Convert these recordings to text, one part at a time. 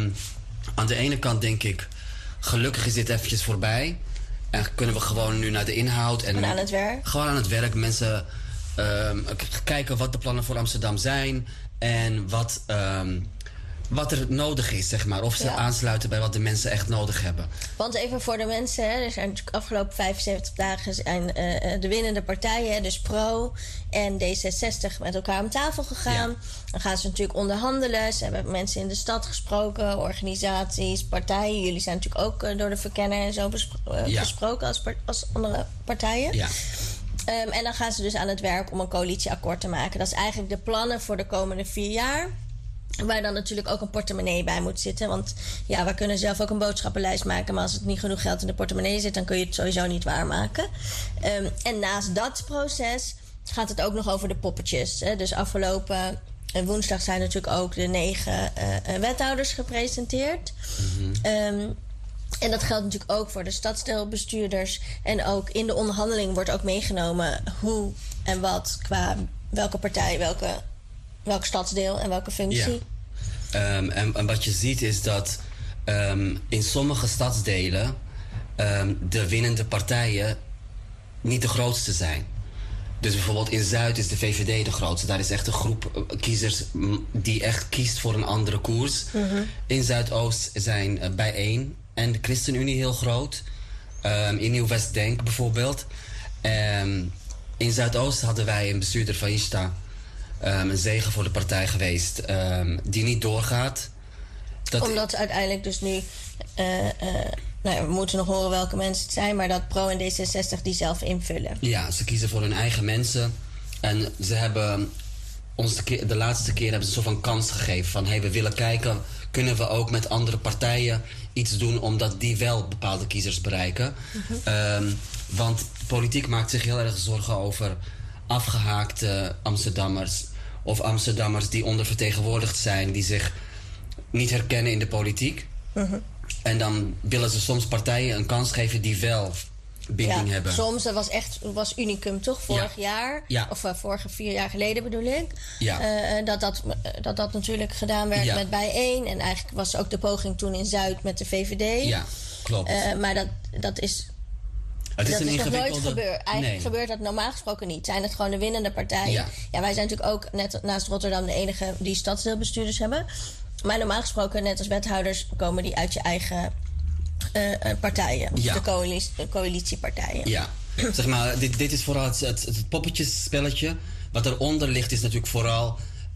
aan de ene kant denk ik, gelukkig is dit eventjes voorbij. En kunnen we gewoon nu naar de inhoud. En aan het werk. Gewoon aan het werk. Mensen kijken wat de plannen voor Amsterdam zijn. En wat er nodig is, zeg maar. Of ze aansluiten bij wat de mensen echt nodig hebben. Want even voor de mensen, hè, er zijn natuurlijk afgelopen 75 dagen zijn, de winnende partijen, dus Pro en D66, met elkaar om tafel gegaan. Ja. Dan gaan ze natuurlijk onderhandelen. Ze hebben mensen in de stad gesproken, organisaties, partijen. Jullie zijn natuurlijk ook door de verkenner en zo gesproken als andere partijen. Ja. En dan gaan ze dus aan het werk om een coalitieakkoord te maken. Dat is eigenlijk de plannen voor de komende 4 jaar. Waar dan natuurlijk ook een portemonnee bij moet zitten. Want ja, we kunnen zelf ook een boodschappenlijst maken. Maar als het niet genoeg geld in de portemonnee zit, dan kun je het sowieso niet waarmaken. En naast dat proces gaat het ook nog over de poppetjes. Hè. Dus afgelopen woensdag zijn natuurlijk ook de 9 wethouders gepresenteerd. Mm-hmm. En dat geldt natuurlijk ook voor de stadsdeelbestuurders. En ook in de onderhandeling wordt ook meegenomen hoe en wat qua welke partij, welk stadsdeel en welke functie. Ja. En wat je ziet is dat in sommige stadsdelen de winnende partijen niet de grootste zijn. Dus bijvoorbeeld in Zuid is de VVD de grootste. Daar is echt een groep kiezers die echt kiest voor een andere koers. Mm-hmm. In Zuidoost zijn Bijeen en de ChristenUnie heel groot. In Nieuw-West-Denk bijvoorbeeld. In Zuidoost hadden wij een bestuurder van Ishta. Een zegen voor de partij geweest die niet doorgaat. Omdat uiteindelijk dus nu... we moeten nog horen welke mensen het zijn, maar dat Pro en D66 die zelf invullen. Ja, ze kiezen voor hun eigen mensen. En ze hebben ons de laatste keer hebben ze een soort van kans gegeven. Van we willen kijken, kunnen we ook met andere partijen iets doen omdat die wel bepaalde kiezers bereiken. Mm-hmm. Want politiek maakt zich heel erg zorgen over afgehaakte Amsterdammers. Of Amsterdammers die ondervertegenwoordigd zijn, die zich niet herkennen in de politiek. Mm-hmm. En dan willen ze soms partijen een kans geven die wel binding hebben. Soms, dat was unicum toch? Vorig jaar. Ja. Of vorige 4 jaar geleden bedoel ik. Ja. Dat natuurlijk gedaan werd met Bijeen. En eigenlijk was ook de poging toen in Zuid met de VVD. Ja, klopt. Maar dat is... Het is nog nooit gebeurd. Eigenlijk gebeurt dat normaal gesproken niet. Zijn het gewoon de winnende partijen? Ja, wij zijn natuurlijk ook net naast Rotterdam de enige die stadsdeelbestuurders hebben. Maar normaal gesproken, net als wethouders, komen die uit je eigen partijen. Ja. De coalitiepartijen. Ja, zeg maar, dit is vooral het poppetjesspelletje. Wat eronder ligt is natuurlijk vooral...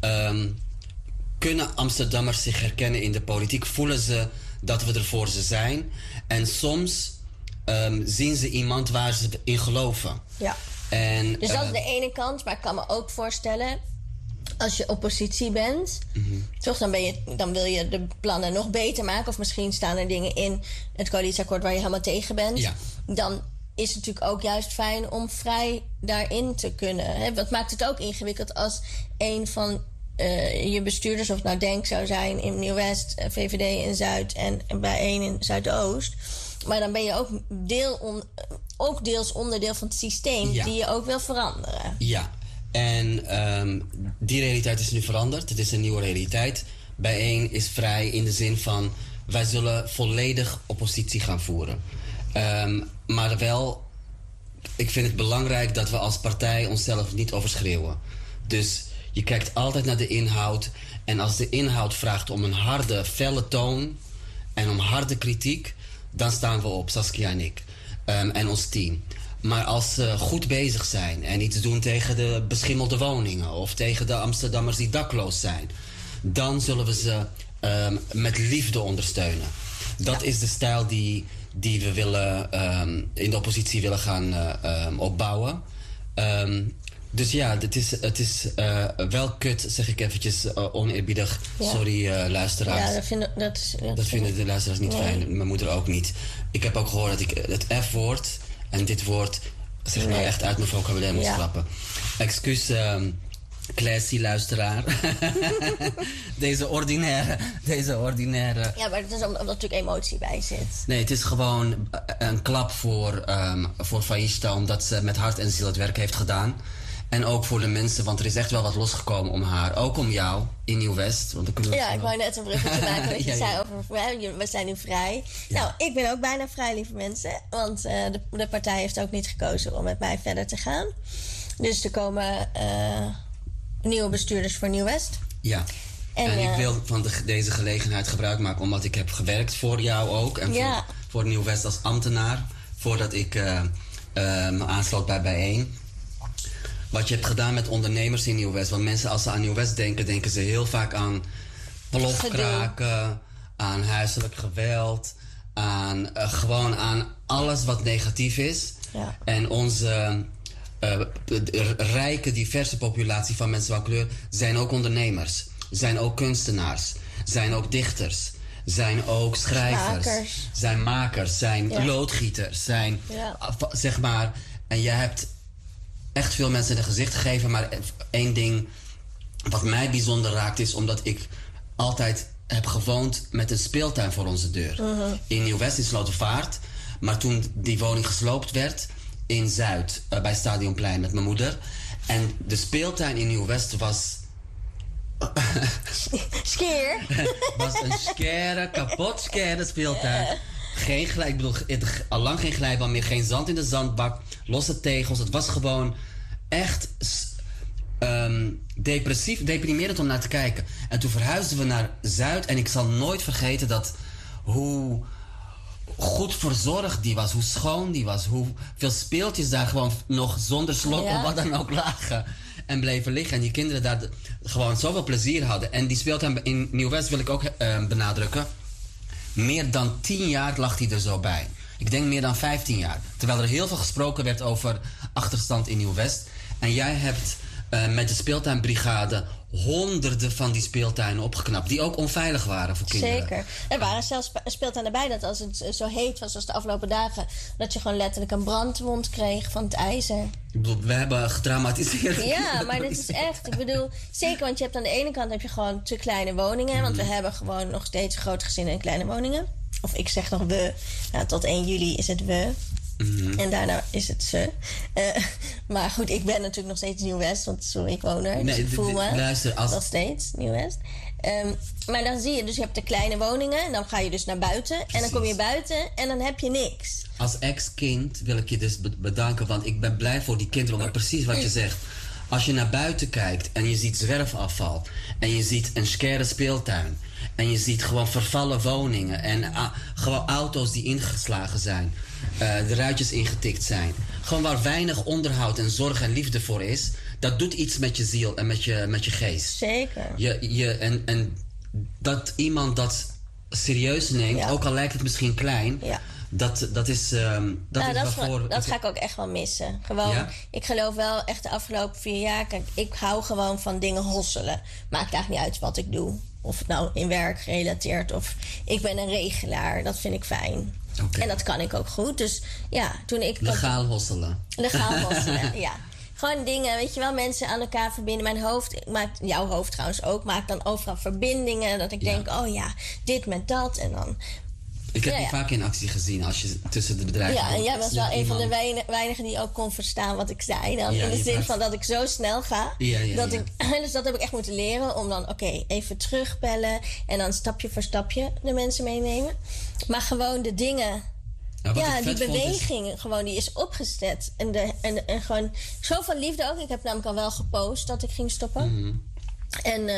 kunnen Amsterdammers zich herkennen in de politiek? Voelen ze dat we er voor ze zijn? En soms... zien ze iemand waar ze in geloven. Ja. Dus dat is de ene kant, maar ik kan me ook voorstellen... als je oppositie bent... Mm-hmm. Toch, dan wil je de plannen nog beter maken... of misschien staan er dingen in het coalitieakkoord... waar je helemaal tegen bent. Ja. Dan is het natuurlijk ook juist fijn om vrij daarin te kunnen. Hè? Wat maakt het ook ingewikkeld als een van... je bestuurders, of het nou Denk zou zijn... in Nieuw-West, VVD in Zuid en Bijeen in Zuidoost... Maar dan ben je ook deels onderdeel van het systeem... die je ook wil veranderen. Ja, en die realiteit is nu veranderd. Het is een nieuwe realiteit. Bijeen is vrij in de zin van... wij zullen volledig oppositie gaan voeren. Maar wel... ik vind het belangrijk dat we als partij onszelf niet overschreeuwen. Dus je kijkt altijd naar de inhoud... en als de inhoud vraagt om een harde, felle toon... en om harde kritiek... dan staan we op, Saskia en ik. En ons team. Maar als ze goed bezig zijn en iets doen tegen de beschimmelde woningen... of tegen de Amsterdammers die dakloos zijn... dan zullen we ze met liefde ondersteunen. Dat is de stijl die we willen, in de oppositie willen gaan opbouwen. Dus ja, het is wel kut, zeg ik eventjes oneerbiedig. Ja. Sorry, luisteraars. Ja, dat vinden de luisteraars niet fijn. Mijn moeder ook niet. Ik heb ook gehoord dat ik het F-woord en dit woord... zeg maar echt uit mijn vocabulaire moet schrappen. Excuus, classy luisteraar. Deze ordinaire... Ja, maar het is omdat er natuurlijk emotie bij zit. Nee, het is gewoon een klap voor Faishta... omdat ze met hart en ziel het werk heeft gedaan... En ook voor de mensen, want er is echt wel wat losgekomen om haar. Ook om jou in Nieuw-West. Ja, ik wou net een bruggetje maken wat je zei over we zijn nu vrij. Ja. Nou, ik ben ook bijna vrij, lieve mensen. Want de partij heeft ook niet gekozen om met mij verder te gaan. Dus er komen nieuwe bestuurders voor Nieuw-West. Ja. En ik wil van deze gelegenheid gebruik maken, omdat ik heb gewerkt voor jou ook. En voor Nieuw-West als ambtenaar. Voordat ik me aansloot bij Bijeen. Wat je hebt gedaan met ondernemers in Nieuw-West. Want mensen, als ze aan Nieuw-West denken, denken ze heel vaak aan plofkraken, aan huiselijk geweld, aan gewoon aan alles wat negatief is. Ja. En onze rijke, diverse populatie van mensen van kleur zijn ook ondernemers, zijn ook kunstenaars, zijn ook dichters, zijn ook schrijvers, zijn makers, zijn loodgieters, zijn zeg maar. En jij hebt echt veel mensen een gezicht gegeven, maar één ding wat mij bijzonder raakt is omdat ik altijd heb gewoond met een speeltuin voor onze deur. In Nieuw-West in Slotervaart. Maar toen die woning gesloopt werd in Zuid, bij Stadionplein met mijn moeder. En de speeltuin in Nieuw-West was was een kapot speeltuin. Geen ik bedoel, al lang geen glijbaan meer, geen zand in de zandbak, losse tegels. Het was gewoon echt deprimerend om naar te kijken. En toen verhuisden we naar Zuid en ik zal nooit vergeten hoe goed verzorgd die was, hoe schoon die was, hoeveel speeltjes daar gewoon nog zonder slot of wat dan ook lagen en bleven liggen. En die kinderen daar gewoon zoveel plezier hadden. En die speeltuin in Nieuw-West wil ik ook benadrukken. Meer dan 10 jaar lag hij er zo bij. Ik denk meer dan 15 jaar. Terwijl er heel veel gesproken werd over achterstand in Nieuw-West. En jij hebt met de speeltuinbrigade honderden van die speeltuinen opgeknapt. Die ook onveilig waren voor kinderen. Zeker. Er waren zelfs speeltuinen bij dat als het zo heet was als de afgelopen dagen, dat je gewoon letterlijk een brandwond kreeg van het ijzer. Ik bedoel, we hebben getraumatiseerd. Ja, maar dit is echt. Ik bedoel, zeker, want je hebt aan de ene kant heb je gewoon te kleine woningen. Want we hebben gewoon nog steeds grote gezinnen en kleine woningen. Of ik zeg nog we. Nou, tot 1 juli is het we. En daarna is het ze. Maar goed, ik ben natuurlijk nog steeds Nieuw-West. Want sorry, ik woon er. Dus ik voel me luister, nog steeds Nieuw-West. Maar dan zie je, dus je hebt de kleine woningen. En dan ga je dus naar buiten. Precies. En dan kom je buiten en dan heb je niks. Als ex-kind wil ik je dus bedanken. Want ik ben blij voor die kinderen. Maar precies wat je zegt. Als je naar buiten kijkt en je ziet zwerfafval. En je ziet een scare speeltuin. En je ziet gewoon vervallen woningen. En gewoon auto's die ingeslagen zijn. De ruitjes ingetikt zijn. Gewoon waar weinig onderhoud en zorg en liefde voor is. Dat doet iets met je ziel en met je geest. Zeker. En dat iemand dat serieus neemt, ook al lijkt het misschien klein. Ja. Dat is waarvoor. Dat ga ik ook echt wel missen. Gewoon, ik geloof wel echt de afgelopen 4 jaar. Kijk, ik hou gewoon van dingen hosselen. Maakt eigenlijk niet uit wat ik doe. Of het nou in werk gerelateerd of ik ben een regelaar. Dat vind ik fijn. Okay. En dat kan ik ook goed. Dus ja, toen ik... Legaal hosselen. Legaal hosselen, ja. Gewoon dingen, weet je wel, mensen aan elkaar verbinden. Mijn hoofd, jouw hoofd trouwens ook, maakt dan overal verbindingen. Dat ik denk, oh ja, dit met dat. En dan... Ik heb je vaak in actie gezien als je tussen de bedrijven... Ja, en jij was wel een van de weinigen die ook kon verstaan wat ik zei. Dan, in de zin van dat ik zo snel ga. Dus dat heb ik echt moeten leren. Om dan, even terugbellen. En dan stapje voor stapje de mensen meenemen. Maar gewoon de dingen... die beweging gewoon, die is opgezet. En gewoon zoveel liefde ook. Ik heb namelijk al wel gepost dat ik ging stoppen. En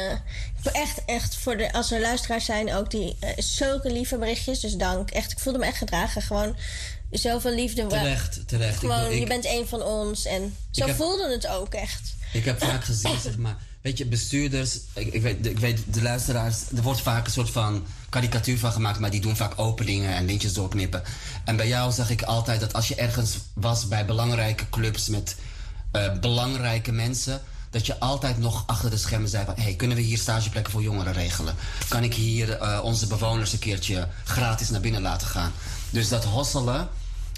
echt voor als er luisteraars zijn ook die zulke lieve berichtjes, dus dank. Echt, ik voelde me echt gedragen. Gewoon zoveel liefde. Terecht. Gewoon, je bent een van ons. En zo voelde het ook echt. Ik heb vaak gezien, zeg maar, weet je, bestuurders, ik weet, de luisteraars, er wordt vaak een soort van karikatuur van gemaakt, maar die doen vaak openingen en lintjes doorknippen. En bij jou zag ik altijd dat als je ergens was bij belangrijke clubs met belangrijke mensen, dat je altijd nog achter de schermen zei van, hey, kunnen we hier stageplekken voor jongeren regelen? Kan ik hier onze bewoners een keertje gratis naar binnen laten gaan? Dus dat hosselen,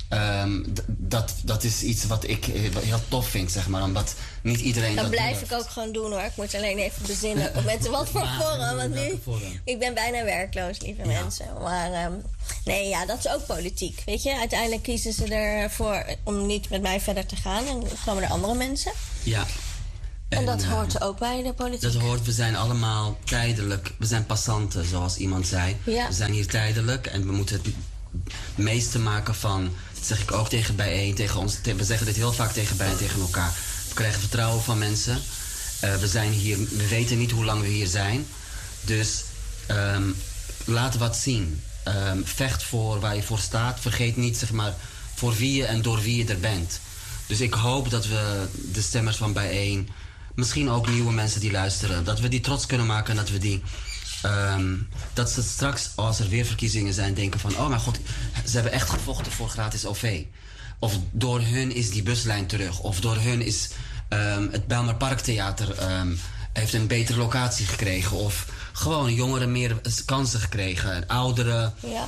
dat is iets wat ik heel tof vind, zeg maar. Omdat niet iedereen dat blijf ik ook gewoon doen, hoor. Ik moet alleen even bezinnen op met wat voor vorm. Want nu, ik ben bijna werkloos, lieve mensen. Maar Nee, ja, dat is ook politiek. Weet je, uiteindelijk kiezen ze ervoor om niet met mij verder te gaan. En komen er andere mensen. Ja. En dat hoort ook bij de politiek. Dat hoort, we zijn allemaal tijdelijk. We zijn passanten, zoals iemand zei. Ja. We zijn hier tijdelijk en we moeten het meeste maken van... Dat zeg ik ook tegen bijeen, tegen ons. We zeggen dit heel vaak tegen bijeen, tegen elkaar. We krijgen vertrouwen van mensen. We zijn hier, we weten niet hoe lang we hier zijn. Dus laat wat zien. Vecht voor waar je voor staat. Vergeet niet, zeg maar, voor wie je en door wie je er bent. Dus ik hoop dat we de stemmers van bijeen... misschien ook nieuwe mensen die luisteren... dat we die trots kunnen maken en dat we die... dat ze straks, als er weer verkiezingen zijn... denken van, oh mijn god, ze hebben echt gevochten voor gratis OV. Of door hun is die buslijn terug. Of door hun is het Bijlmer Parktheater... heeft een betere locatie gekregen. Of gewoon jongeren meer kansen gekregen. Ouderen... Ja.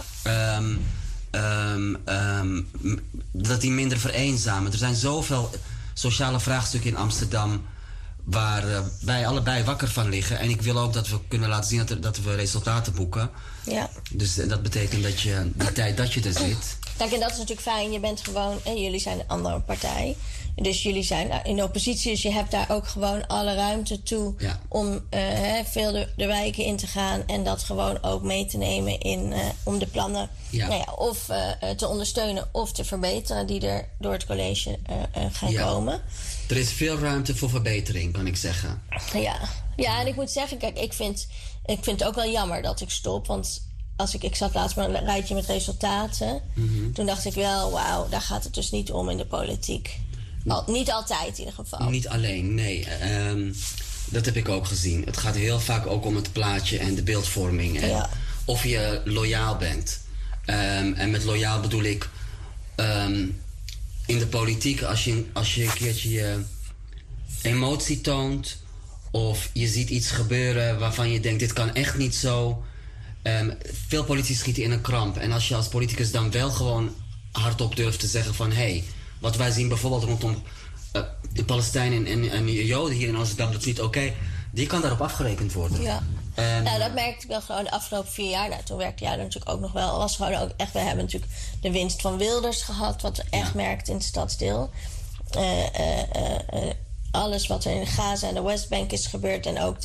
Dat die minder vereenzamen. Er zijn zoveel sociale vraagstukken in Amsterdam... waar wij allebei wakker van liggen. En ik wil ook dat we kunnen laten zien dat we resultaten boeken. Ja. Dus dat betekent dat je die tijd dat je er zit... Kijk, en dat is natuurlijk fijn. Je bent gewoon... En jullie zijn een andere partij. Dus jullie zijn in oppositie. Dus je hebt daar ook gewoon alle ruimte toe... Ja. om veel de wijken in te gaan... en dat gewoon ook mee te nemen om de plannen... Ja. Nou ja, of te ondersteunen of te verbeteren... die er door het college gaan komen. Er is veel ruimte voor verbetering, kan ik zeggen. Ja, en ik moet zeggen... Kijk, ik vind het ook wel jammer dat ik stop. Want ik zat laatst met een rijtje met resultaten. Mm-hmm. Toen dacht ik wel, wauw, daar gaat het dus niet om in de politiek. Niet altijd in ieder geval. Niet alleen, nee. Dat heb ik ook gezien. Het gaat heel vaak ook om het plaatje en de beeldvorming. En of je loyaal bent. En met loyaal bedoel ik... in de politiek, als je een keertje je emotie toont... of je ziet iets gebeuren waarvan je denkt, dit kan echt niet zo... veel politici schieten in een kramp. En als je als politicus dan wel gewoon hardop durft te zeggen van... hey, wat wij zien bijvoorbeeld rondom de Palestijnen en de Joden hier in Amsterdam... dat is niet oké. Die kan daarop afgerekend worden. Ja. Nou, dat merkte ik wel gewoon de afgelopen 4 jaar. Nou, toen werkte jij er natuurlijk ook nog wel. Was gewoon ook echt, we hebben natuurlijk de winst van Wilders gehad... wat we echt merkten in het stadsdeel. Alles wat er in Gaza en de Westbank is gebeurd... en ook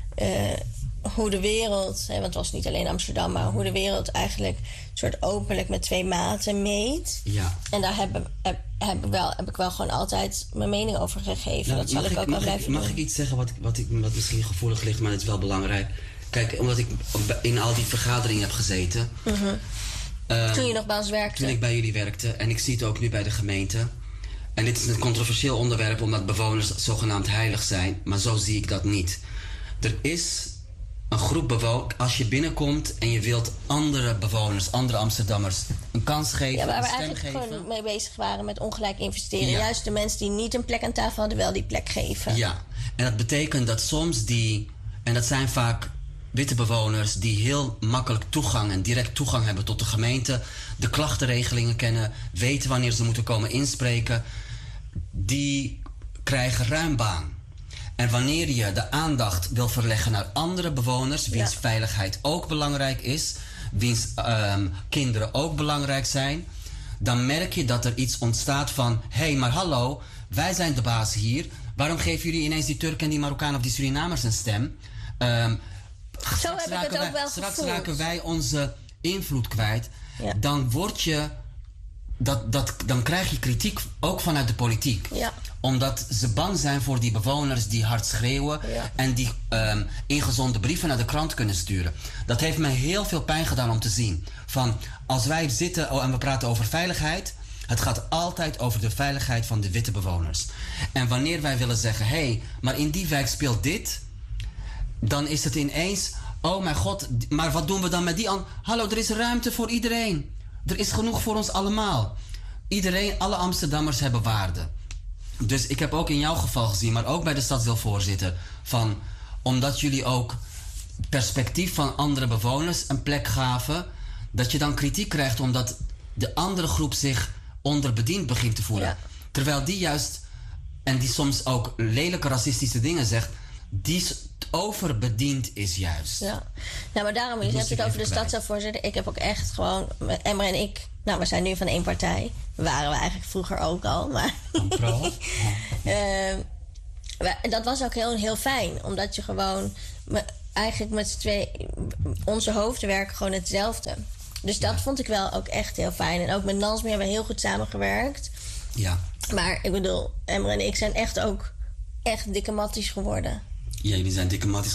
hoe de wereld... want het was niet alleen Amsterdam... maar hoe de wereld eigenlijk soort openlijk met 2 maten meet. Ja. En daar heb ik wel gewoon altijd mijn mening over gegeven. Dat zal ik ook wel blijven doen. Mag ik iets zeggen wat misschien gevoelig ligt... maar het is wel belangrijk. Kijk, omdat ik in al die vergaderingen heb gezeten... Mm-hmm. Toen je nog bij ons werkte? Toen ik bij jullie werkte. En ik zie het ook nu bij de gemeente. En dit is een controversieel onderwerp... omdat bewoners zogenaamd heilig zijn. Maar zo zie ik dat niet. Er is een groep bewoners... Als je binnenkomt en je wilt andere bewoners... andere Amsterdammers een kans geven, ja, waar we een stem eigenlijk geven. gewoon mee bezig waren met ongelijk investeren. Ja. Juist de mensen die niet een plek aan tafel hadden... wel die plek geven. Ja, en dat betekent dat soms en dat zijn vaak witte bewoners... die heel makkelijk toegang en direct toegang hebben tot de gemeente... de klachtenregelingen kennen... weten wanneer ze moeten komen inspreken... die krijgen ruim baan. En wanneer je de aandacht wil verleggen naar andere bewoners... wiens veiligheid ook belangrijk is... wiens kinderen ook belangrijk zijn... dan merk je dat er iets ontstaat van... hé, maar hallo, wij zijn de baas hier... waarom geven jullie ineens die Turken en die Marokkanen of die Surinamers een stem? Zo heb ik het ook wel straks gevoeld. raken wij onze invloed kwijt. Ja. Dan word je... Dan krijg je kritiek ook vanuit de politiek. Ja. Omdat ze bang zijn voor die bewoners die hard schreeuwen... en die ingezonden brieven naar de krant kunnen sturen. Dat heeft me heel veel pijn gedaan om te zien. Van, als wij zitten en we praten over veiligheid... het gaat altijd over de veiligheid van de witte bewoners. En wanneer wij willen zeggen... hé, maar in die wijk speelt dit... dan is het ineens... oh mijn god, maar wat doen we dan met die... Hallo, er is ruimte voor iedereen. Er is genoeg voor ons allemaal. Alle Amsterdammers hebben waarde. Dus ik heb ook in jouw geval gezien... maar ook bij de stadsdeelvoorzitter... van omdat jullie ook perspectief van andere bewoners een plek gaven... dat je dan kritiek krijgt omdat de andere groep zich onderbediend begint te voelen. Ja. Terwijl die juist, en die soms ook lelijke racistische dingen zegt... die overbediend is juist. Ja, nou, maar daarom, je hebt het over de stadsdeelvoorzitter. Ik heb ook echt gewoon, Emre en ik, nou, we zijn nu van één partij. Waren we eigenlijk vroeger ook al, maar... dat was ook heel fijn, omdat je gewoon eigenlijk met z'n twee, onze hoofden werken gewoon hetzelfde. Dus dat vond ik wel ook echt heel fijn. En ook met Nansme hebben we heel goed samengewerkt. Ja. Maar ik bedoel, Emre en ik zijn echt dikke matties geworden. Ja, jullie zijn dikke matties